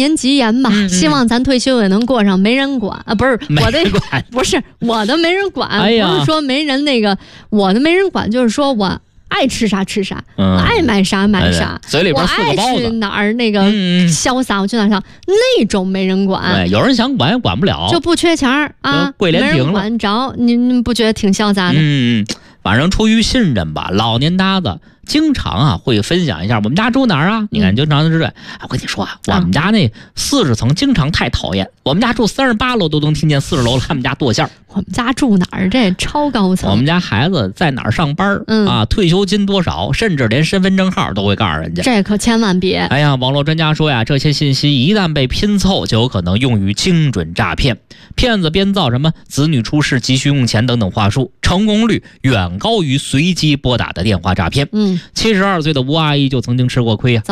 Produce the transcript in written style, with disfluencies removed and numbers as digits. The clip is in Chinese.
年吉言吧，希望咱退休也能过上没人管啊，不是我的不是我的没人管，不是说没人那个我的没人管，就是说我爱吃啥吃啥，爱买啥买啥， 嘴里边四个包子， 我爱去哪儿那个潇洒，我去哪儿上，那种没人管。 对，有人想管也管不了， 就不缺钱啊， 跪连平了， 没人管着，您不觉得挺潇洒的？ 反正出于信任吧，老年搭子经常会分享一下我们家住哪儿啊？你看经常就是我跟你说我们家那40层经常太讨厌，我们家住38楼都能听见40楼他们家剁馅儿。 我们家住哪儿？这超高层。 我们家孩子在哪儿上班退休金多少，甚至连身份证号都会告诉人家。 这可千万别。 哎呀，网络专家说呀，这些信息一旦被拼凑，就有可能用于精准诈骗。骗子编造什么子女出事急需用钱等等话术，成功率远高于随机拨打的电话诈骗。72岁的吴阿姨就曾经吃过亏啊。